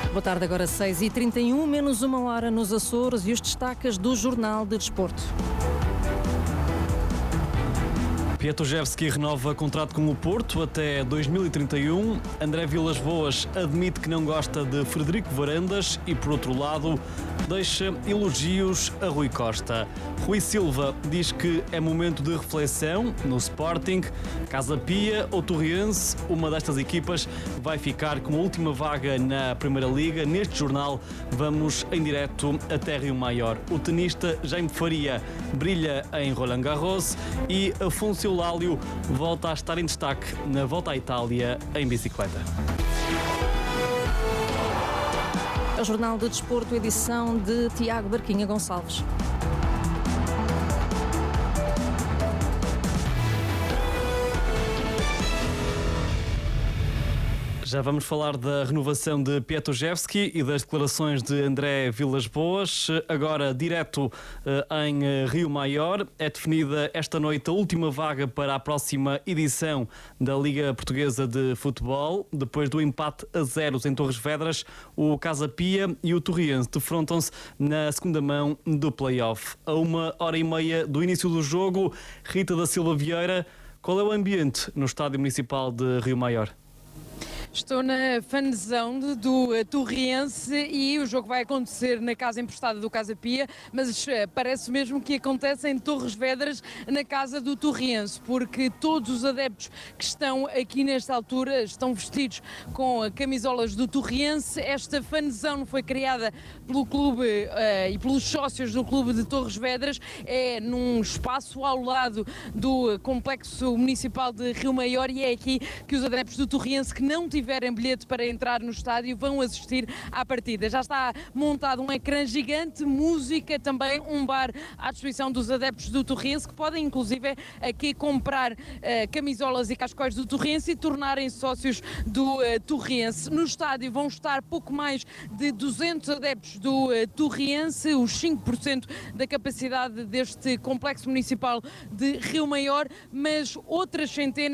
Boa tarde, agora 6h31, menos uma hora nos Açores e os destaques do Jornal de Desporto. Piatovski renova contrato com o Porto até 2031. André Vilas-Boas admite que não gosta de Frederico Varandas e, por outro lado, deixa elogios a Rui Costa. Rui Silva diz que é momento de reflexão no Sporting. Casa Pia ou Torriense, uma destas equipas vai ficar com a última vaga na Primeira Liga. Neste jornal vamos em direto até Rio Maior. O tenista Jaime Faria brilha em Roland Garros e Afonso Eulálio volta a estar em destaque na Volta à Itália em bicicleta. É o Jornal de Desporto, edição de Tiago Barquinha Gonçalves. Já vamos falar da renovação de Piatovski e das declarações de André Vilas-Boas. Agora, direto em Rio Maior, é definida esta noite a última vaga para a próxima edição da Liga Portuguesa de Futebol. Depois do empate a 0 em Torres Vedras, o Casa Pia e o Torriense defrontam-se na segunda mão do play-off. A 1h30 do início do jogo, Rita da Silva Vieira, qual é o ambiente no Estádio Municipal de Rio Maior? Estou na fanzone do Torriense e o jogo vai acontecer na casa emprestada do Casa Pia, mas parece mesmo que acontece em Torres Vedras, na casa do Torriense, porque todos os adeptos que estão aqui nesta altura estão vestidos com camisolas do Torriense. Esta fanzone foi criada pelo clube e pelos sócios do clube de Torres Vedras, é num espaço ao lado do complexo municipal de Rio Maior e é aqui que os adeptos do Torriense que não tiverem bilhete para entrar no estádio vão assistir à partida. Já está montado um ecrã gigante, música, também um bar à disposição dos adeptos do Torriense, que podem inclusive aqui comprar camisolas e cascóis do Torriense e tornarem sócios do Torriense. No estádio vão estar pouco mais de 200 adeptos do Torriense, os 5% da capacidade deste complexo municipal de Rio Maior, mas outras centenas